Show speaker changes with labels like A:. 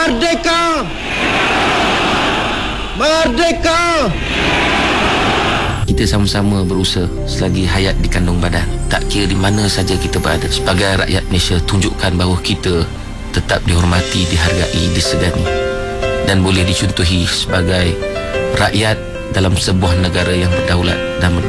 A: Merdeka! Merdeka!
B: Kita sama-sama berusaha selagi hayat di kandung badan. Tak kira di mana saja kita berada. Sebagai rakyat Malaysia, tunjukkan bahawa kita tetap dihormati, dihargai, disegani dan boleh dicontohi sebagai rakyat dalam sebuah negara yang berdaulat dan